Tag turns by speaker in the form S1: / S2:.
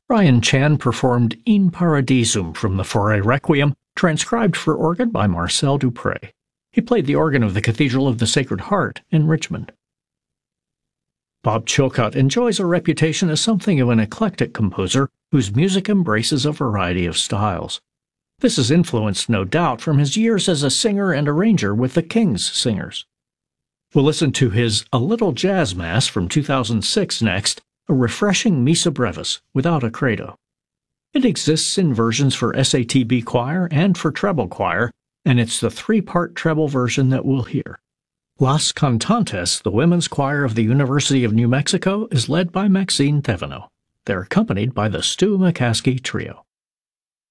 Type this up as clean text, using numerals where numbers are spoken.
S1: Ryan Chan performed In Paradisum from the Fauré Requiem, transcribed for organ by Marcel Dupré. He played the organ of the Cathedral of the Sacred Heart in Richmond. Bob Chilcott enjoys a reputation as something of an eclectic composer whose music embraces a variety of styles. This is influenced, no doubt, from his years as a singer and arranger with the King's Singers. We'll listen to his A Little Jazz Mass from 2006 next, a refreshing Missa Brevis without a credo. It exists in versions for SATB choir and for treble choir, and it's the three-part treble version that we'll hear. Las Cantantes, the women's choir of the University of New Mexico, is led by Maxine Thevenot. They're accompanied by the Stu McCaskey Trio.